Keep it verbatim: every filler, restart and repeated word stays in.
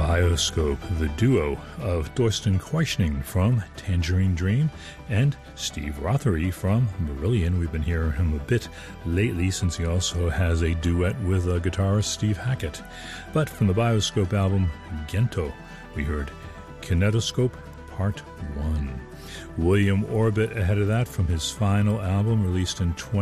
Bioscope, the duo of Thorsten Quaishning from Tangerine Dream and Steve Rothery from Marillion. We've been hearing him a bit lately since he also has a duet with uh, guitarist Steve Hackett. But from the Bioscope album Gento, we heard Kinetoscope Part one. William Orbit ahead of that from his final album released in twenty